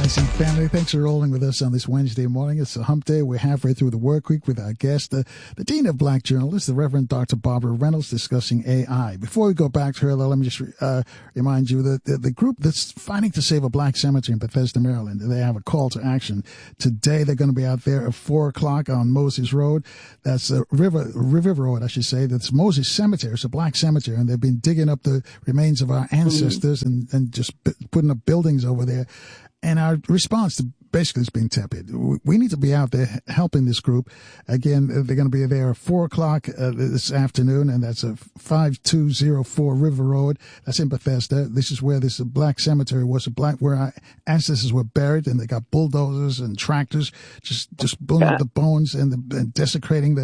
Rising family, thanks for rolling with us on this Wednesday morning. It's a hump day. We're halfway through the work week with our guest, the Dean of Black Journalists, the Reverend Dr. Barbara Reynolds, discussing AI. Before we go back to her, though, let me just remind you that the group that's fighting to save a black cemetery in Bethesda, Maryland, they have a call to action. Today, they're going to be out there at 4 o'clock on Moses Road. That's River Road, I should say. That's Moses Cemetery. It's a black cemetery, and they've been digging up the remains of our ancestors and just putting up buildings over there. And our response to basically has been tepid. We need to be out there helping this group. Again, they're going to be there at 4 o'clock this afternoon, and that's a 5204 River Road. That's in Bethesda. This is where this black cemetery was, where our ancestors were buried, and they got bulldozers and tractors just pulling up the bones and desecrating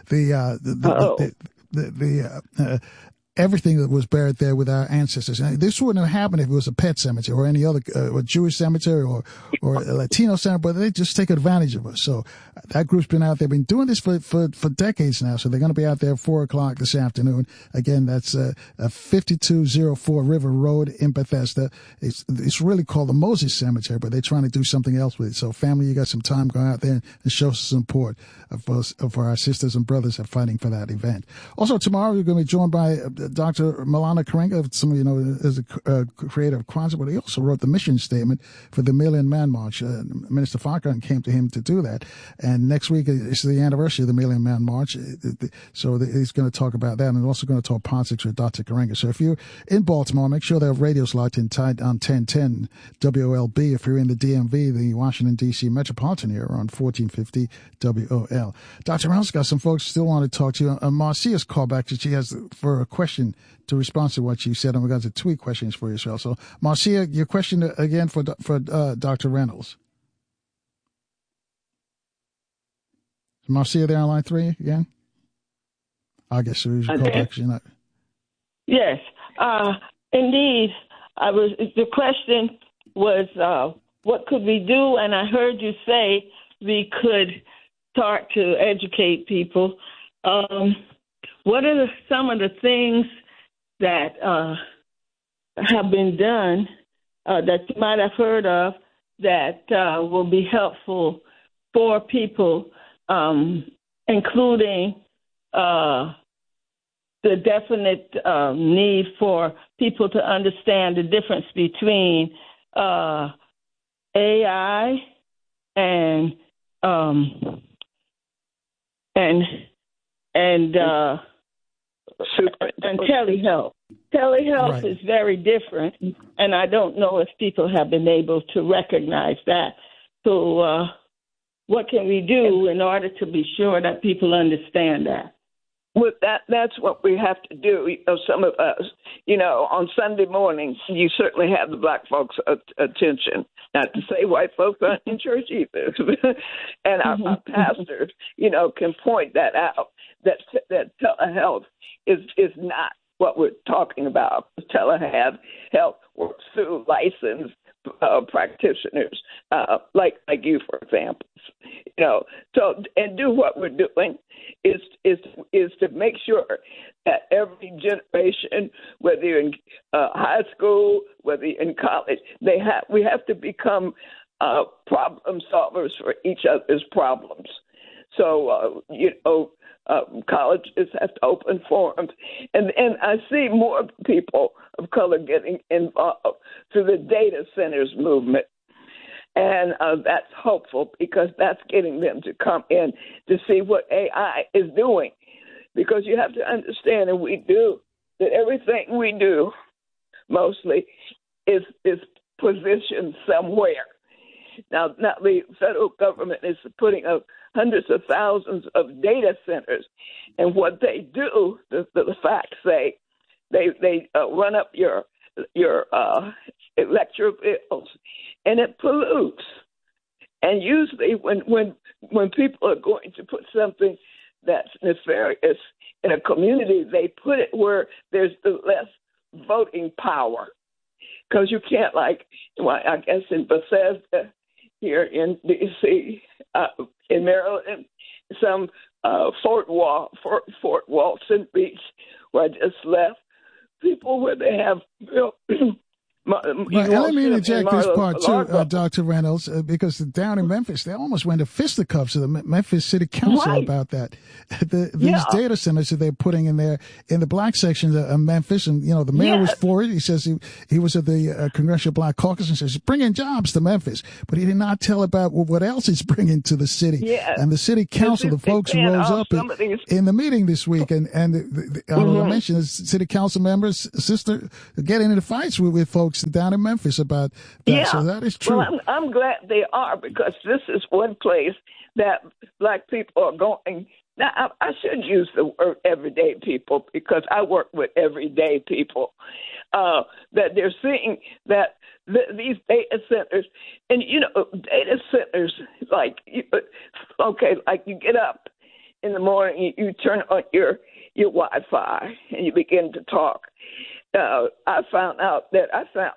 everything that was buried there with our ancestors. And this wouldn't have happened if it was a pet cemetery or any other a Jewish cemetery or a Latino cemetery, but they just take advantage of us. So that group's been out there, been doing this for decades now. So they're going to be out there at 4 o'clock this afternoon. Again, that's 5204 River Road in Bethesda. It's really called the Moses Cemetery, but they're trying to do something else with it. So family, you got some time, go out there and show some support for our sisters and brothers that are fighting for that event. Also, tomorrow we're going to be joined by Dr. Malana Karenga. Some of you know is a creator of Kwanzaa, but he also wrote the mission statement for the Million Man March. Minister Farrakhan came to him to do that. And next week is the anniversary of the Million Man March. So he's going to talk about that, and also going to talk politics with Dr. Karenga. So if you're in Baltimore, make sure their radio's locked in tight on 1010 WOLB. If you're in the DMV, the Washington, D.C. metropolitan area, on 1450 WOL. Dr. Reynolds, got some folks still want to talk to you. Marcia's called back. She has for a question to respond to what you said, and we got the tweet questions for you as well. So, Marcia, your question again for Dr. Reynolds. Is Marcia there on line 3 again? I guess so. You should call back. You're not. Yes, indeed. The question was, what could we do? And I heard you say we could start to educate people. What are some of the things that have been done that you might have heard of that will be helpful for people, including the definite need for people to understand the difference between AI and telehealth. Telehealth is very different, and I don't know if people have been able to recognize that. So what can we do in order to be sure that people understand that? With that's what we have to do. Some of us, on Sunday mornings, you certainly have the black folks' attention. Not to say white folks aren't in church either. And our pastors, can point that out, that telehealth is not what we're talking about. Telehealth works through licensed practitioners, like you, for example. So and do what we're doing is to make sure that every generation, whether you're in high school, whether you're in college, we have to become problem solvers for each other's problems. So colleges have to open forums, and I see more people of color getting involved through the data centers movement. And that's hopeful because that's getting them to come in to see what AI is doing. Because you have to understand, and we do, that everything we do mostly is positioned somewhere. Now, the federal government is putting up hundreds of thousands of data centers. And what they do, the facts say, they run up your electric bills, and it pollutes. And usually when people are going to put something that's nefarious in a community, they put it where there's the less voting power. Because you can't, I guess in Bethesda here in D.C., in Maryland, some Fort Walton Beach, where I just left, people where they have built Right, and let me interject this part too, Dr. Reynolds, because down in Memphis, they almost went to fisticuffs to the Memphis City Council about that. These data centers that they're putting in there in the black section of Memphis, and the mayor was for it. He says he was at the Congressional Black Caucus and says bringing jobs to Memphis, but he did not tell about what else he's bringing to the city. Yes. And the city council, the folks who rose up in the meeting this week, and I mentioned the city council members, sister, getting into fights with folks down in Memphis about that. Yeah. So that is true. Well, I'm glad they are, because this is one place that black people are going. Now, I should use the word everyday people, because I work with everyday people, that they're seeing that these data centers, and, data centers, like you get up in the morning, you turn on your Wi-Fi, and you begin to talk. I found out that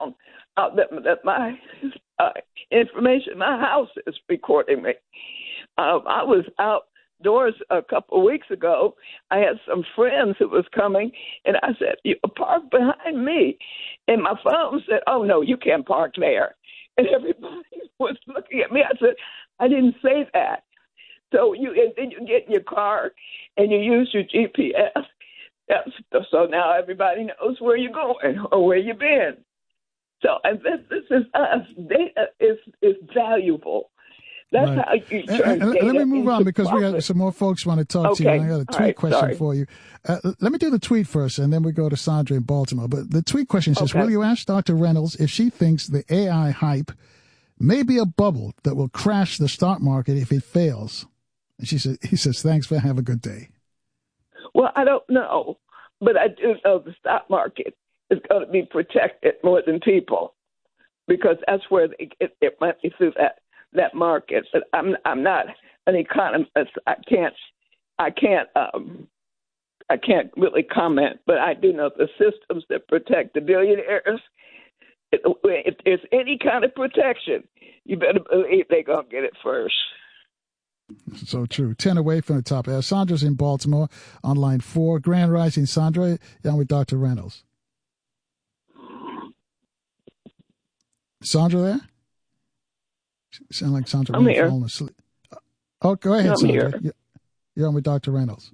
my information, my house is recording me. I was outdoors a couple of weeks ago. I had some friends who was coming, and I said, "You park behind me." And my phone said, "Oh, no, you can't park there." And everybody was looking at me. I said, "I didn't say that." So then you get in your car and you use your GPS. So now everybody knows where you're going or where you've been. So and this is us. Data is valuable. That's how you turn data. Let me move on, because profit. we got some more folks want to talk to you. And I got a tweet question for you. Let me do the tweet first, and then we go to Sandra in Baltimore. But the tweet question says, will you ask Dr. Reynolds if she thinks the AI hype may be a bubble that will crash the stock market if it fails? And he says, thanks, for have a good day. Well, I don't know, but I do know the stock market is going to be protected more than people, because that's where they get their money through that market. But I'm not an economist. I can't really comment, but I do know the systems that protect the billionaires. If there's any kind of protection, you better believe they're going to get it first. So true. 10 away from the top. Sandra's in Baltimore on line 4. Grand Rising, Sandra. Down with Dr. Reynolds. Sandra there? Sound like Sandra I'm here. falling asleep. Oh, go ahead, Sandra. You're on with Dr. Reynolds.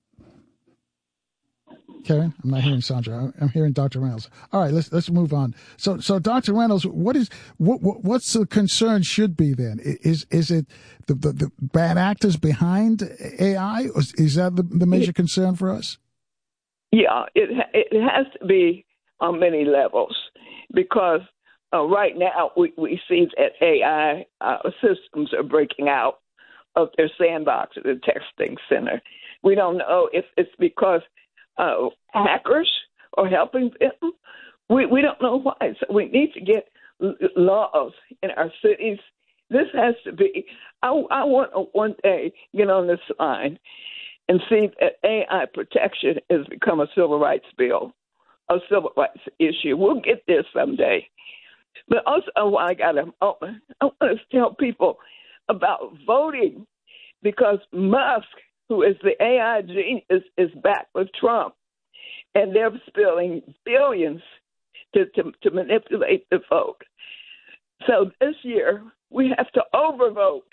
Karen, I'm not hearing Sandra. I'm hearing Dr. Reynolds. All right, let's move on. So Dr. Reynolds, what's the concern should be then? Is it the bad actors behind AI? Is that the major concern for us? Yeah, it has to be on many levels, because right now we see that AI systems are breaking out of their sandbox at the texting center. We don't know if it's because hackers are helping them. We don't know why. So we need to get laws in our cities. This has to be. I want to one day get on this line and see that AI protection has become a civil rights bill, a civil rights issue. We'll get there someday. But also, while I got a moment, I want to tell people about voting, because Musk, who is the AI genius, is back with Trump, and they're spilling billions to manipulate the vote. So this year, we have to overvote.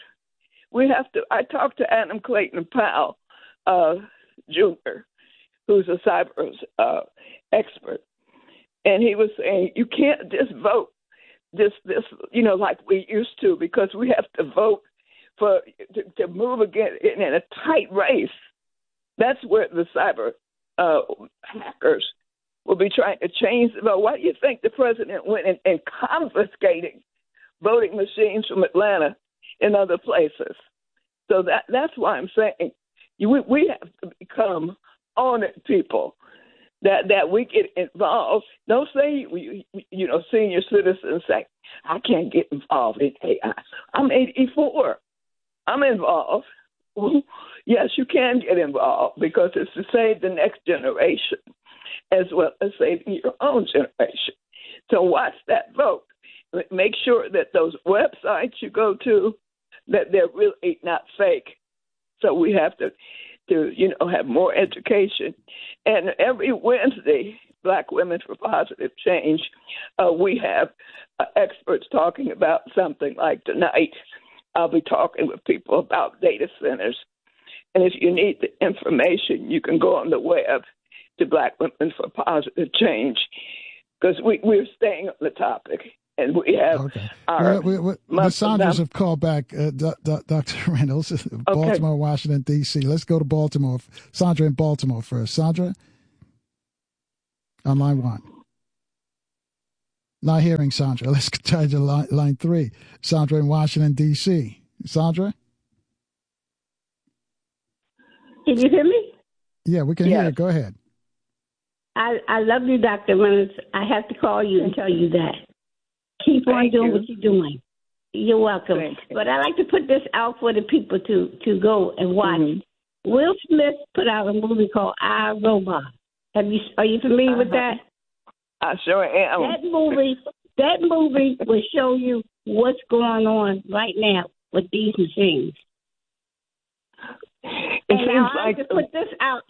I talked to Adam Clayton Powell, Jr., who's a cyber expert, and he was saying you can't just vote this like we used to, because we have to vote to move again in a tight race. That's where the cyber hackers will be trying to change the vote. Why do you think the president went and confiscating voting machines from Atlanta and other places? So that's why I'm saying we have to become honest people, that we get involved. Don't say, senior citizens say, I can't get involved in AI. I'm 84. I'm involved. Yes, you can get involved, because it's to save the next generation as well as saving your own generation. So watch that vote. Make sure that those websites you go to, that they're really not fake. So we have to have more education. And every Wednesday Black Women for Positive Change, we have experts talking about something like tonight. I'll be talking with people about data centers. And if you need the information, you can go on the web to Black Women for Positive Change, because we're staying on the topic. And we have our the Sandras have called back, Dr. Reynolds, Baltimore, Washington, D.C. Let's go to Baltimore. Sandra in Baltimore first. Sandra, on line 1. Not hearing Sandra. Let's try to line 3. Sandra in Washington, D.C. Sandra? Can you hear me? Yeah, we can hear you. Go ahead. I love you, Dr. Reynolds. I have to call you and tell you that. Keep on doing what you're doing. You're welcome. But I like to put this out for the people to go and watch. Mm-hmm. Will Smith put out a movie called I, Robot. Are you familiar with that? I sure am. That movie will show you what's going on right now with these machines. I like to put this out.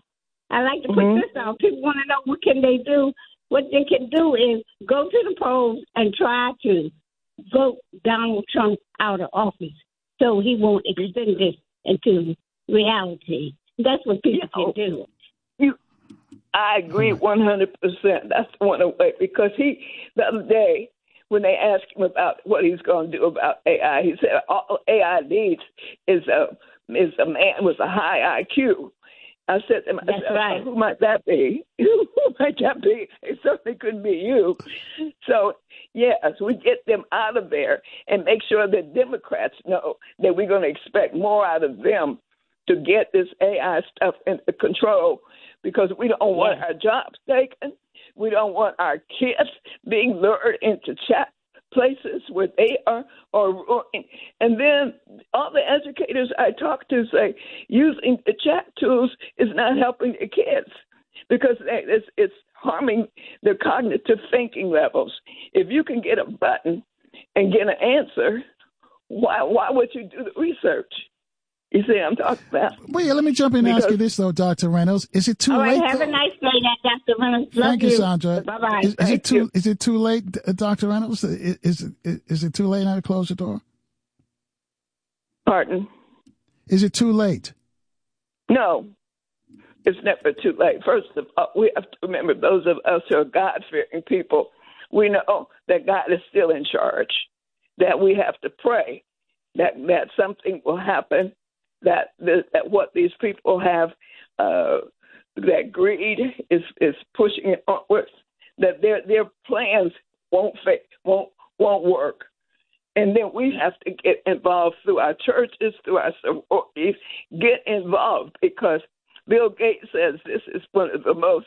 People want to know what can they do. What they can do is go to the polls and try to vote Donald Trump out of office so he won't extend this into reality. That's what people can do. I agree 100%. That's the one way, because the other day, when they asked him about what he's going to do about AI, he said all AI needs is a man with a high IQ. I said to myself, right. Who might that be? Who might that be? It certainly couldn't be you. So, yes, we get them out of there and make sure that Democrats know that we're going to expect more out of them to get this AI stuff into control, because we don't want our jobs taken. We don't want our kids being lured into chat places where they are ruining. And then all the educators I talk to say using the chat tools is not helping the kids, because it's harming their cognitive thinking levels. If you can get a button and get an answer, why would you do the research? You see what I'm talking about? Well, yeah, let me jump in and ask you this, though, Dr. Reynolds. Is it too late? Have a nice day, Dr. Reynolds. Thank you, Sandra. Bye-bye. Is it too late, Dr. Reynolds? Is it too late now to close the door? Pardon? Is it too late? No, it's never too late. First of all, we have to remember, those of us who are God-fearing people, we know that God is still in charge, that we have to pray that something will happen, that what these people have, that greed is pushing it onwards, that their plans won't work. And then we have to get involved through our churches, through our sororities, get involved, because Bill Gates says this is one of the most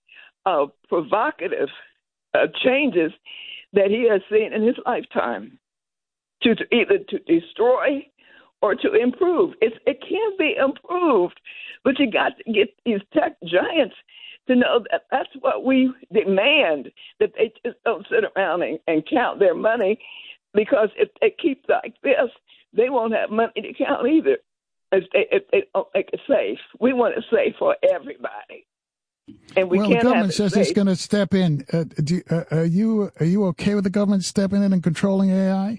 provocative changes that he has seen in his lifetime, to either to destroy or to improve. It can be improved, but you got to get these tech giants to know that that's what we demand, that they just don't sit around and count their money, because if they keep like this, they won't have money to count either if they don't make it safe. We want it safe for everybody. And we can't the government have says it's going to step in. Are you okay with the government stepping in and controlling AI?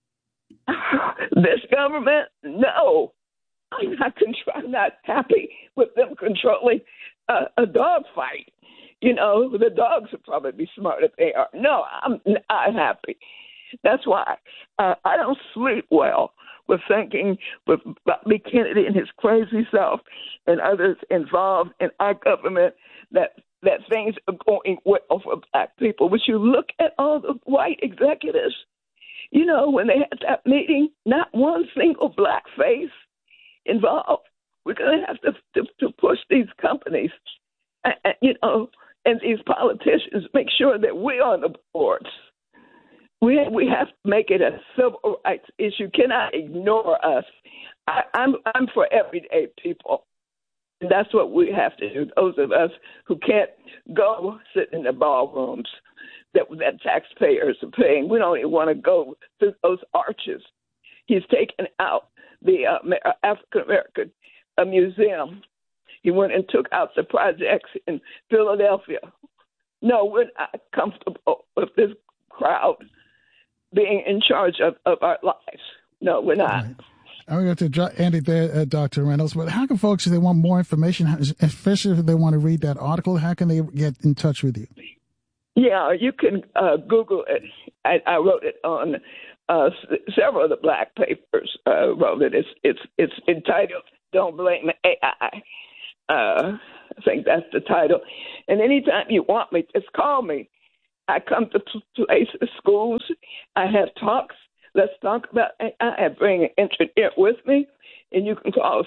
This government? No. I'm not happy with them controlling a dog fight. You know, the dogs would probably be smart if they are. No, I'm not happy. That's why I don't sleep well with thinking with Bobby Kennedy and his crazy self and others involved in our government that things are going well for black people. But you look at all the white executives, you know, when they had that meeting, not one single black face involved. We're going to have to push these companies, you know, and these politicians, make sure that we're on the boards. We have to make it a civil rights issue. Cannot ignore us. I'm for everyday people. And that's what we have to do. Those of us who can't go sit in the ballrooms that taxpayers are paying. We don't even want to go through those arches. He's taken out the African American Museum. He went and took out the projects in Philadelphia No, we're not comfortable with this crowd being in charge of our lives. No, we're not. Right. I'm going to end it there, Dr. Reynolds. But how can folks, if they want more information, especially if they want to read that article, how can they get in touch with you? Yeah, you can Google it. I wrote it on several of the black papers. Wrote it. It's entitled "Don't Blame AI." I think that's the title. And anytime you want me, just call me. I come to places, schools. I have talks. Let's talk about AI. I bring an engineer with me, and you can call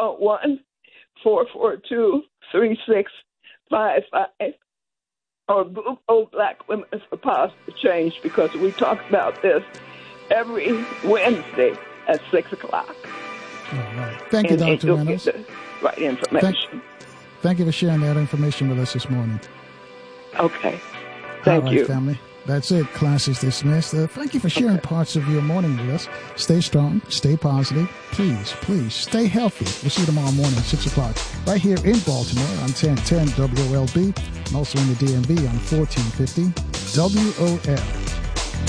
301-442-3655 or Google Black Women for Positive Change, because we talk about this every Wednesday at 6 o'clock. All right. Thank you, Dr. Reynolds. Get the right information. Thank you for sharing that information with us this morning. Okay. Thank you. All right, family. That's it. Class is dismissed. Thank you for sharing parts of your morning with us. Stay strong. Stay positive. Please stay healthy. We'll see you tomorrow morning at 6 o'clock right here in Baltimore on 1010 WOLB and also in the DMV on 1450 WOL.